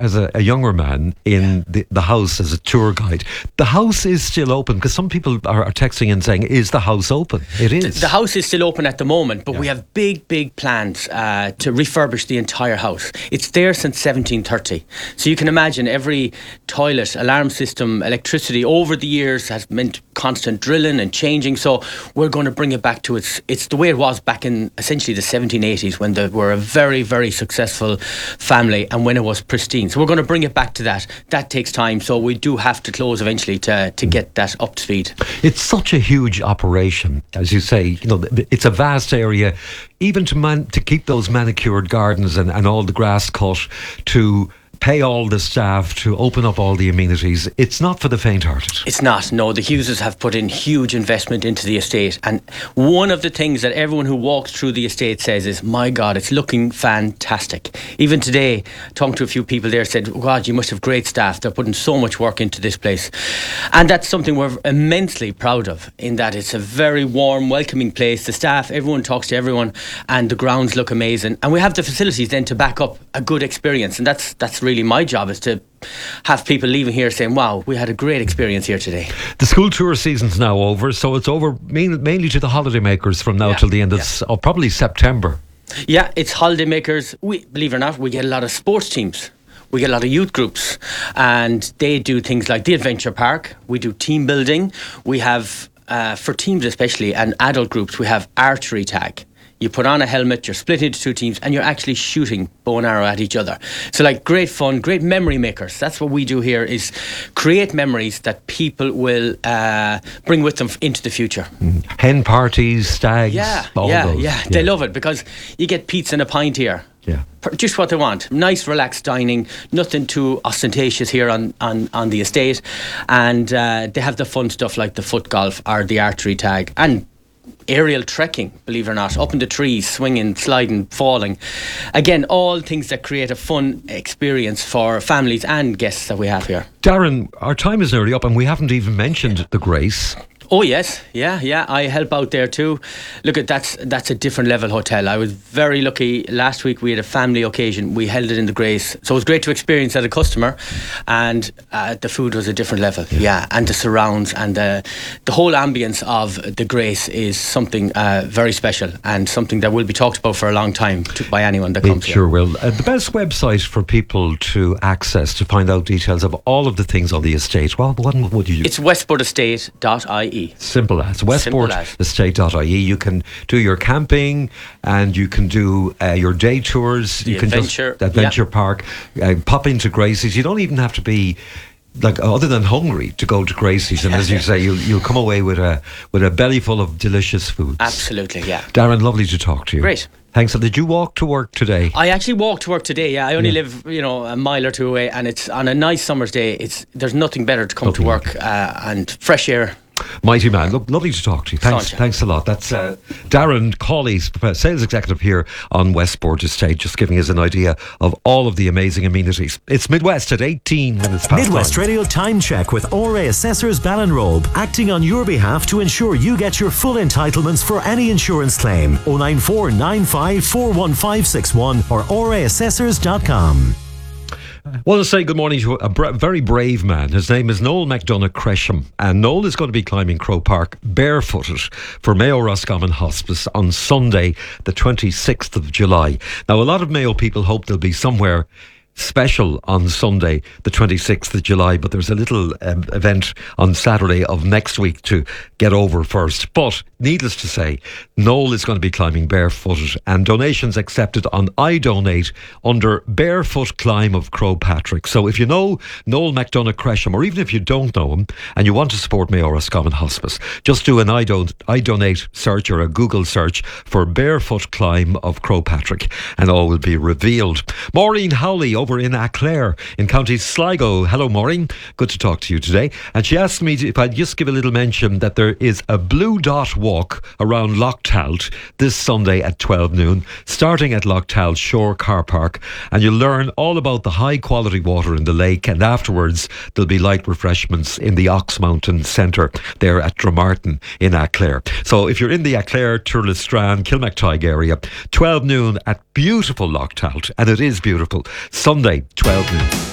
as a younger man in the house as a tour guide. The house is still open, because some people are texting and saying, is the house open? It is. The house is still open at the moment, but we have big plans to refurbish the entire house. It's there since 1730. So you can imagine every toilet, alarm system, electricity over the years has meant constant drilling and changing. So we're going to bring it back to it's the way it was back in essentially the 1780s, when they were a very, very successful family and when it was pristine. So we're going to bring it back to that. That takes time, so we do have to close eventually to get that up to speed. It's such a huge operation, as you say. It's a vast area, even to keep those manicured gardens and all the grass cut, to pay all the staff, to open up all the amenities. It's not for the faint-hearted. It's not, no. The Hugheses have put in huge investment into the estate, and one of the things that everyone who walks through the estate says is, my God, it's looking fantastic. Even today, talking to a few people there, said, God, you must have great staff. They're putting so much work into this place. And that's something we're immensely proud of, in that it's a very warm, welcoming place. The staff, everyone talks to everyone, and the grounds look amazing. And we have the facilities then to back up a good experience, and that's really my job, is to have people leaving here saying, wow, we had a great experience here today. The school tour season's now over, so it's over mainly to the holidaymakers from now till the end of probably September. Yeah, it's holidaymakers. We, believe it or not, we get a lot of sports teams. We get a lot of youth groups, and they do things like the adventure park. We do team building. We have, for teams especially, and adult groups, we have archery tag. You put on a helmet, you're split into two teams, and you're actually shooting bow and arrow at each other. So great fun, great memory makers. That's what we do here, is create memories that people will bring with them into the future. Hen parties, stags, all those. They love it, because you get pizza and a pint here. Yeah. Just what they want. Nice, relaxed dining. Nothing too ostentatious here on the estate. And they have the fun stuff like the foot golf or the archery tag. And aerial trekking, believe it or not, up in the trees, swinging, sliding, falling. Again, all things that create a fun experience for families and guests that we have here. Darren, our time is nearly up, and we haven't even mentioned the Grace. Oh yes, yeah. I help out there too. Look, that's a different level hotel. I was very lucky. Last week we had a family occasion. We held it in the Grace, so it was great to experience as a customer. And the food was a different level. Yeah, and the surrounds and the whole ambience of the Grace is something very special, and something that will be talked about for a long time by anyone that comes here. It sure will. The best website for people to access to find out details of all of the things on the estate, well, what would you use? It's westportestate.ie. Simple as westportestate.ie. You can do your camping, and you can do your day tours. You can adventure park. Pop into Gracie's. You don't even have to be other than hungry to go to Gracie's, and as you say, you'll come away with a belly full of delicious foods. Absolutely, yeah. Darren, lovely to talk to you. Great. Thanks. So did you walk to work today? I actually walked to work today, yeah. I only live, a mile or two away, and it's on a nice summer's day. There's nothing better to come to work and fresh air. Mighty man. Look, lovely to talk to you. Thanks a lot. That's Darren Cawley, sales executive here on Westport Estate, just giving us an idea of all of the amazing amenities. It's Midwest at 18 minutes past Midwest 9. Radio Time Check with ORA Assessors Ballinrobe, acting on your behalf to ensure you get your full entitlements for any insurance claim. 094 95 41561 or oraassessors.com. I want to say good morning to a very brave man. His name is Noel McDonough Cresham, and Noel is going to be climbing Crow Park barefooted for Mayo Roscommon Hospice on Sunday the 26th of July. Now, a lot of Mayo people hope they'll be somewhere special on Sunday the 26th of July, but there's a little event on Saturday of next week to get over first. But needless to say, Noel is going to be climbing barefooted, and donations accepted on iDonate under Barefoot Climb of Crow Patrick. So if you know Noel McDonough Cresham, or even if you don't know him and you want to support Mayo Roscommon Hospice, just do an iDonate search or a Google search for Barefoot Climb of Crow Patrick, and all will be revealed. Maureen Howley over in Aclair in County Sligo. Hello, Maureen. Good to talk to you today. And she asked me if I'd just give a little mention that there is a Blue Dot walk around Loch Talt this Sunday at 12 noon, starting at Loch Talt Shore Car Park. And you'll learn all about the high quality water in the lake. And afterwards, there'll be light refreshments in the Ox Mountain Centre there at Dromartin in Aclair. So if you're in the Aclair, Turlestrane, Kilmactygue area, 12 noon at beautiful Loch Talt. And it is beautiful. Sunday, 12 noon.